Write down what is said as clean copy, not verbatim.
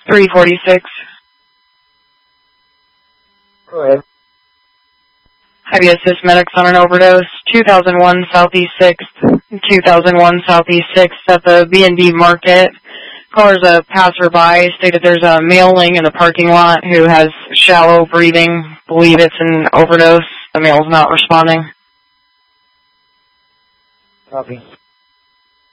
346. Go ahead. Have you assist medics on an overdose? 2001 Southeast 6th, 2001 Southeast 6th at the B&B Market. Caller's a passerby, stated there's a male laying in the parking lot who has shallow breathing. Believe it's an overdose. The male's not responding. Copy.